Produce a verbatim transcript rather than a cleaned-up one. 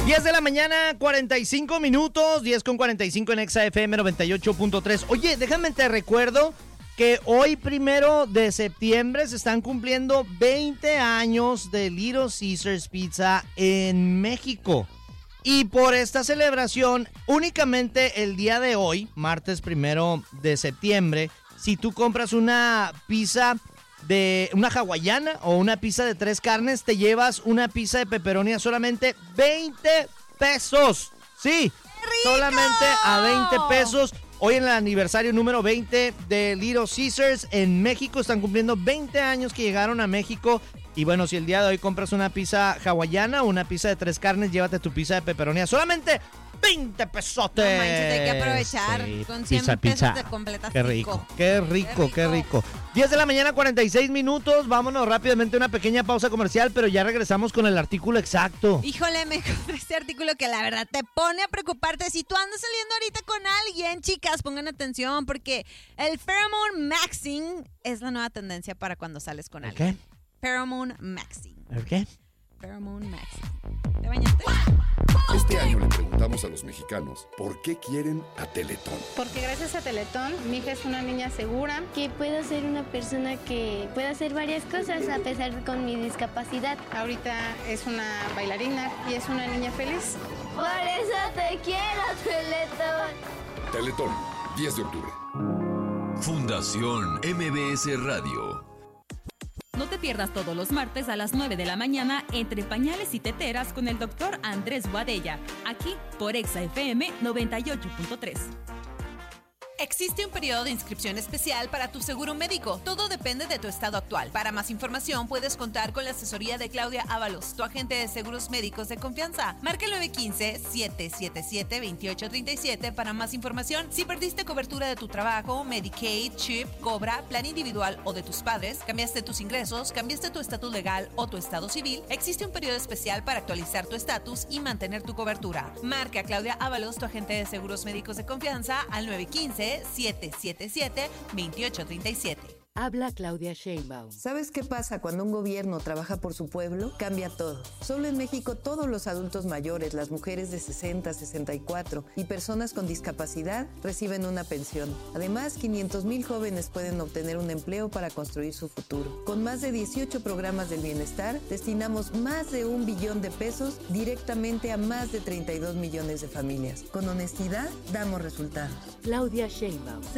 diez de la mañana, cuarenta y cinco minutos, diez con cuarenta y cinco en Exa F M noventa y ocho punto tres. Oye, déjame te recuerdo que hoy primero de septiembre se están cumpliendo veinte años de Little Caesars Pizza en México. Y por esta celebración, únicamente el día de hoy, martes primero de septiembre, si tú compras una pizza de una hawaiana o una pizza de tres carnes, te llevas una pizza de pepperoni a solamente veinte pesos. Sí, solamente a veinte pesos. Hoy en el aniversario número veinte de Little Caesars en México. Están cumpliendo veinte años que llegaron a México. Y bueno, si el día de hoy compras una pizza hawaiana o una pizza de tres carnes, llévate tu pizza de pepperoni a solamente veinte pesotes. No manches, hay que aprovechar. Sí, con cien pizza, pesos pizza. te completas Qué rico. rico, qué rico, qué rico. diez de la mañana, cuarenta y seis minutos. Vámonos rápidamente a una pequeña pausa comercial, pero ya regresamos con el artículo exacto. Híjole, me encontré este artículo que la verdad te pone a preocuparte. Si tú andas saliendo ahorita con alguien, chicas, pongan atención porque el pheromone maxing es la nueva tendencia para cuando sales con alguien. ¿Qué? Pheromone maxing. ¿Qué? Pheromone maxing. ¿Te bañaste? Este año le preguntamos a los mexicanos por qué quieren a Teletón. Porque gracias a Teletón, mi hija es una niña segura. Que puedo ser una persona que puede hacer varias cosas a pesar de con mi discapacidad. Ahorita es una bailarina y es una niña feliz. Por eso te quiero, Teletón. Teletón, diez de octubre. Fundación M B S Radio. No te pierdas todos los martes a las nueve de la mañana Entre Pañales y Teteras con el doctor Andrés Boadella, aquí por Exa F M noventa y ocho punto tres. Existe un periodo de inscripción especial para tu seguro médico. Todo depende de tu estado actual. Para más información puedes contar con la asesoría de Claudia Ábalos, tu agente de seguros médicos de confianza. Marca el nueve uno cinco, siete siete siete, dos ocho tres siete para más información. Si perdiste cobertura de tu trabajo, Medicaid, CHIP, Cobra, plan individual o de tus padres, cambiaste tus ingresos, cambiaste tu estatus legal o tu estado civil, existe un periodo especial para actualizar tu estatus y mantener tu cobertura. Marca a Claudia Ábalos, tu agente de seguros médicos de confianza, al nueve uno cinco, siete siete siete, dos ocho tres siete. Habla Claudia Sheinbaum. ¿Sabes qué pasa cuando un gobierno trabaja por su pueblo? Cambia todo. Solo en México todos los adultos mayores, las mujeres de sesenta, sesenta y cuatro y personas con discapacidad reciben una pensión. Además, quinientos mil jóvenes pueden obtener un empleo para construir su futuro. Con más de dieciocho programas del bienestar, destinamos más de un billón de pesos directamente a más de treinta y dos millones de familias. Con honestidad, damos resultados. Claudia Sheinbaum.